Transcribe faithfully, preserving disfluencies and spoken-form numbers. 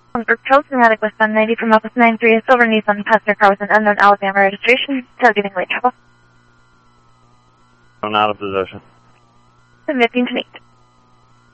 On Brook Trail, Cinematic westbound ninety from Office nine three, a silver Nissan passenger car with an unknown Alabama registration. Still getting late trouble. I'm out of position. Submitting to meet.